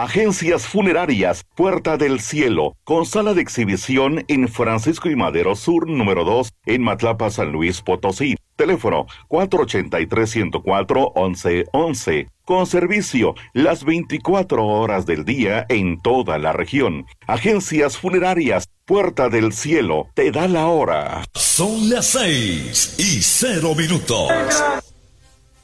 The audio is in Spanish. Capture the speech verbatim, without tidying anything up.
Agencias Funerarias Puerta del Cielo, con sala de exhibición en Francisco y Madero Sur número dos, en Matlapa, San Luis Potosí. Teléfono cuatro ochenta y tres, ciento cuatro, once once. Con servicio las veinticuatro horas del día en toda la región. Agencias Funerarias Puerta del Cielo te da la hora. Son las seis y cero minutos.